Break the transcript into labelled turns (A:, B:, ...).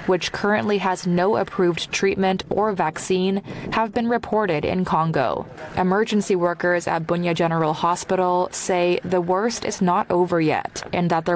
A: which currently has no approved treatment or vaccine, have been reported in Congo. Emergency workers at Bunia General Hospital say the worst is not over yet and that there